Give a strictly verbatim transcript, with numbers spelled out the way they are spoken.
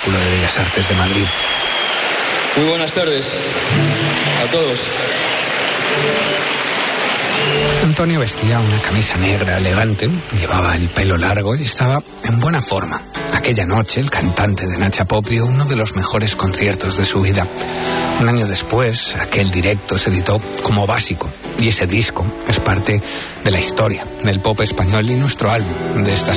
Círculo de Bellas Artes de Madrid. Muy buenas tardes a todos. Antonio vestía una camisa negra elegante, llevaba el pelo largo y estaba en buena forma. Aquella noche, el cantante de Nacha Pop dio uno de los mejores conciertos de su vida. Un año después, aquel directo se editó como Básico, y ese disco es parte de la historia del pop español y nuestro álbum de esta